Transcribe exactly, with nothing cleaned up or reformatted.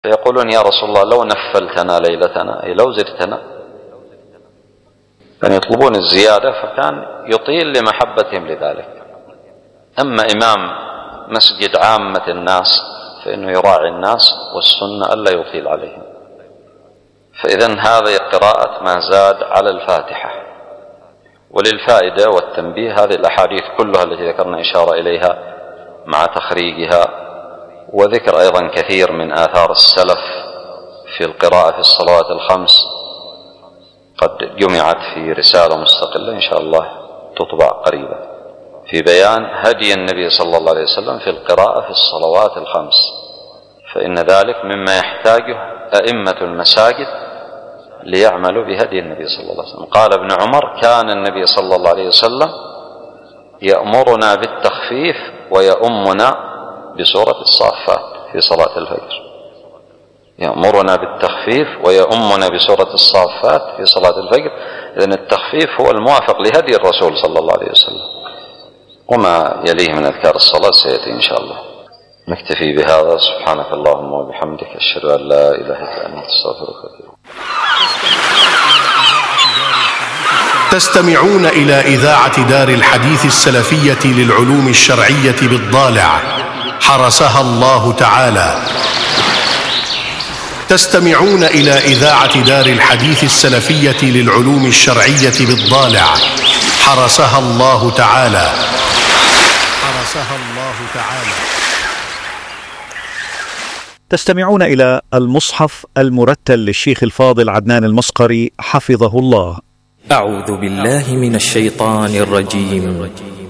فيقولون يا رسول الله لو نفلتنا ليلتنا أي لو زدتنا، كانوا يطلبون الزيادة فكان يطيل لمحبتهم لذلك. أما إمام مسجد عامة الناس فإنه يراعي الناس والسنة ألا يطيل عليهم. فإذن هذه قراءة ما زاد على الفاتحة. وللفائدة والتنبيه هذه الأحاديث كلها التي ذكرنا إشارة إليها مع تخريجها وذكر أيضا كثير من آثار السلف في القراءة في الصلوات الخمس قد جمعت في رسالة مستقلة إن شاء الله تطبع قريبا في بيان هدي النبي صلى الله عليه وسلم في القراءة في الصلوات الخمس، فإن ذلك مما يحتاجه أئمة المساجد ليعملوا بهدي النبي صلى الله عليه وسلم. قال ابن عمر كان النبي صلى الله عليه وسلم يأمرنا بالتخفيف ويؤمنا بسورة الصافات في صلاة الفجر، يأمرنا بالتخفيف ويؤمنا بسورة الصافات في صلاة الفجر. إذن التخفيف هو الموافق لهدي الرسول صلى الله عليه وسلم، وما يليه من أذكار الصلاة سيأتي إن شاء الله. نكتفي بهذا. سبحانك اللهم وبحمدك أشهد أن لا إله إلا أنت أستغفرك. تستمعون إلى إذاعة دار الحديث السلفية للعلوم الشرعية بالضالع حرسها الله تعالى. تستمعون إلى إذاعة دار الحديث السلفية للعلوم الشرعية بالضالع حرسها الله تعالى. حرسها الله تعالى. تستمعون إلى المصحف المرتل للشيخ الفاضل عدنان المصقري حفظه الله. أعوذ بالله من الشيطان الرجيم.